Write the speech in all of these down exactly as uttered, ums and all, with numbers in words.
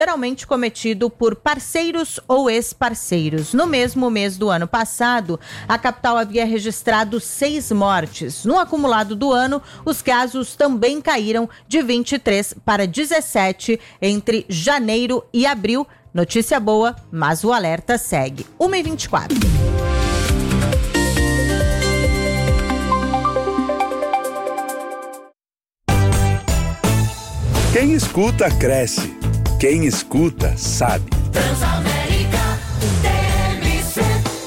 geralmente cometido por parceiros ou ex-parceiros. No mesmo mês do ano passado, a capital havia registrado seis mortes. No acumulado do ano, os casos também caíram de vinte e três para dezessete entre janeiro e abril. Notícia boa, mas o alerta segue. uma e vinte e quatro. Quem escuta, cresce. Quem escuta, sabe. Transamérica T M C.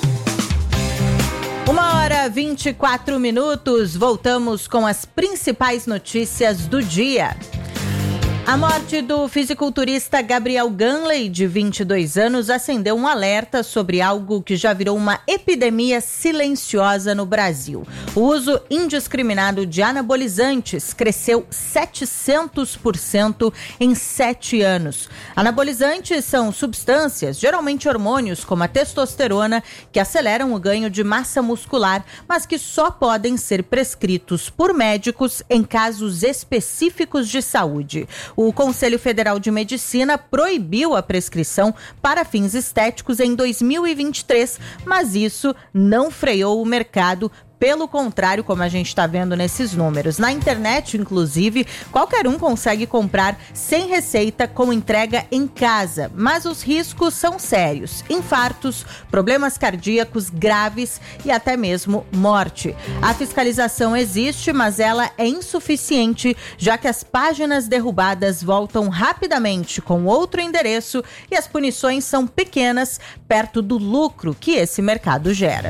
Uma hora e vinte e quatro minutos. Voltamos com as principais notícias do dia. A morte do fisiculturista Gabriel Ganley, de vinte e dois anos, acendeu um alerta sobre algo que já virou uma epidemia silenciosa no Brasil. O uso indiscriminado de anabolizantes cresceu setecentos por cento em sete anos. Anabolizantes são substâncias, geralmente hormônios, como a testosterona, que aceleram o ganho de massa muscular, mas que só podem ser prescritos por médicos em casos específicos de saúde. O Conselho Federal de Medicina proibiu a prescrição para fins estéticos em dois mil e vinte e três, mas isso não freou o mercado. Pelo contrário, como a gente está vendo nesses números. Na internet, inclusive, qualquer um consegue comprar sem receita com entrega em casa. Mas os riscos são sérios. Infartos, problemas cardíacos graves e até mesmo morte. A fiscalização existe, mas ela é insuficiente, já que as páginas derrubadas voltam rapidamente com outro endereço e as punições são pequenas, perto do lucro que esse mercado gera.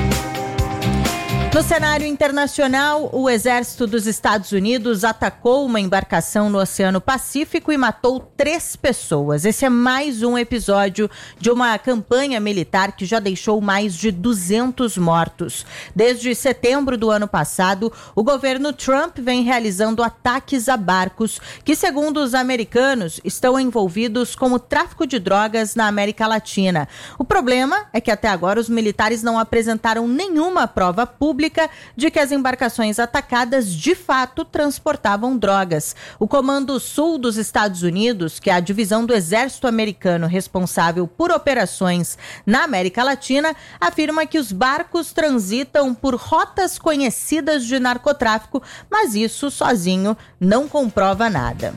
No cenário internacional, o exército dos Estados Unidos atacou uma embarcação no Oceano Pacífico e matou três pessoas. Esse é mais um episódio de uma campanha militar que já deixou mais de duzentos mortos. Desde setembro do ano passado, o governo Trump vem realizando ataques a barcos que, segundo os americanos, estão envolvidos com o tráfico de drogas na América Latina. O problema é que até agora os militares não apresentaram nenhuma prova pública de que as embarcações atacadas de fato transportavam drogas. O Comando Sul dos Estados Unidos, que é a divisão do exército americano responsável por operações na América Latina, afirma que os barcos transitam por rotas conhecidas de narcotráfico, mas isso sozinho não comprova nada.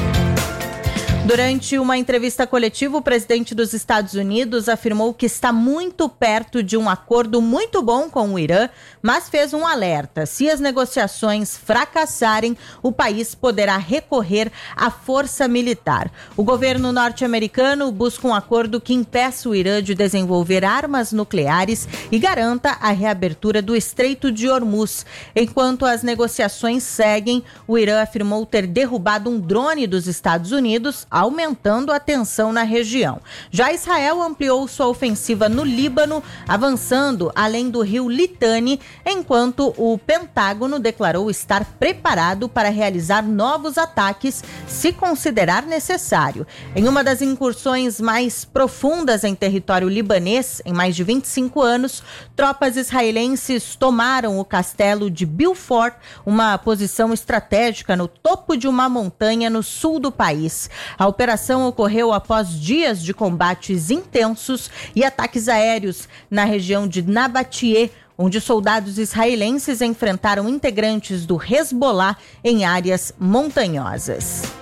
Durante uma entrevista coletiva, o presidente dos Estados Unidos afirmou que está muito perto de um acordo muito bom com o Irã, mas fez um alerta. Se as negociações fracassarem, o país poderá recorrer à força militar. O governo norte-americano busca um acordo que impeça o Irã de desenvolver armas nucleares e garanta a reabertura do Estreito de Hormuz. Enquanto as negociações seguem, o Irã afirmou ter derrubado um drone dos Estados Unidos, aumentando a tensão na região. Já Israel ampliou sua ofensiva no Líbano, avançando além do rio Litani, enquanto o Pentágono declarou estar preparado para realizar novos ataques, se considerar necessário. Em uma das incursões mais profundas em território libanês, em mais de vinte e cinco anos, tropas israelenses tomaram o castelo de Beaufort, uma posição estratégica no topo de uma montanha no sul do país. A operação ocorreu após dias de combates intensos e ataques aéreos na região de Nabatie, onde soldados israelenses enfrentaram integrantes do Hezbollah em áreas montanhosas.